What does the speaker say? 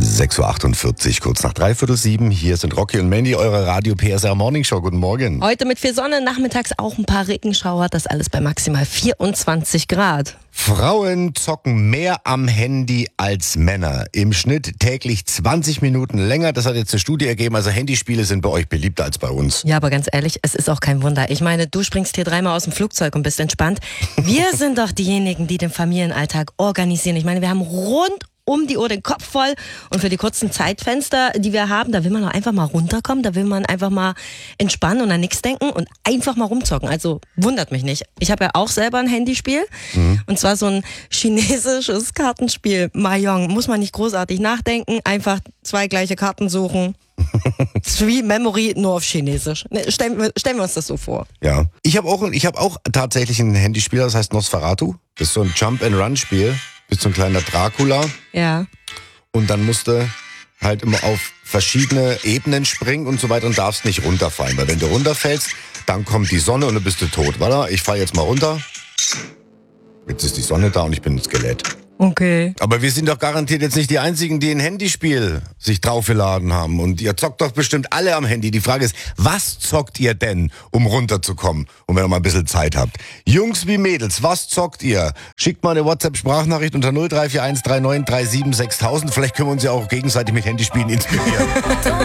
6.48 Uhr, kurz nach 6:45. Hier sind Rocky und Mandy, eure Radio PSR Morning Show. Guten Morgen. Heute mit viel Sonne, nachmittags auch ein paar Regenschauer, das alles bei maximal 24 Grad. Frauen zocken mehr am Handy als Männer. Im Schnitt täglich 20 Minuten länger. Das hat jetzt eine Studie ergeben. Also Handyspiele sind bei euch beliebter als bei uns. Ja, aber ganz ehrlich, es ist auch kein Wunder. Ich meine, du springst hier dreimal aus dem Flugzeug und bist entspannt. Wir sind doch diejenigen, die den Familienalltag organisieren. Ich meine, wir haben rund um die Uhr den Kopf voll und für die kurzen Zeitfenster, die wir haben, da will man doch einfach mal runterkommen, da will man einfach mal entspannen und an nichts denken und einfach mal rumzocken. Also wundert mich nicht. Ich habe ja auch selber ein Handyspiel und zwar so ein chinesisches Kartenspiel, Mahjong. Muss man nicht großartig nachdenken, einfach 2 gleiche Karten suchen. Das ist wie Memory, nur auf Chinesisch. Stellen wir uns das so vor. Ja. Ich habe auch tatsächlich ein Handyspiel, das heißt Nosferatu. Das ist so ein Jump-and-Run-Spiel. Bist so ein kleiner Dracula. Ja. Und dann musst du halt immer auf verschiedene Ebenen springen und so weiter und darfst nicht runterfallen. Weil wenn du runterfällst, dann kommt die Sonne und du bist tot. Warte, ich fall jetzt mal runter. Jetzt ist die Sonne da und ich bin ein Skelett. Okay. Aber wir sind doch garantiert jetzt nicht die Einzigen, die ein Handyspiel sich draufgeladen haben. Und ihr zockt doch bestimmt alle am Handy. Die Frage ist, was zockt ihr denn, um runterzukommen? Und wenn ihr mal ein bisschen Zeit habt. Jungs wie Mädels, was zockt ihr? Schickt mal eine WhatsApp-Sprachnachricht unter 0341 39 37 6000. Vielleicht können wir uns ja auch gegenseitig mit Handyspielen inspirieren.